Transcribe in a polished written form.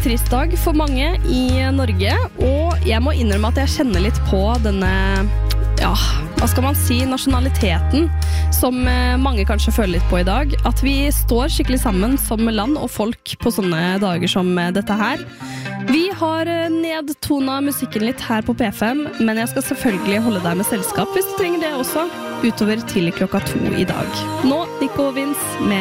trist dag for mange i Norge, og jeg må innrømme at jeg kjenner litt på denne, ja, hva skal man si, nasjonaliteten som mange kanskje føler litt på i dag. At vi står skikkelig sammen som land og folk på sånne dager som dette her. Vi har nedtonet musikken litt her på P5, men jeg skal selvfølgelig holde deg med selskap hvis du trenger det også, utover til 2:00 i dag. Nå, Nico Vince med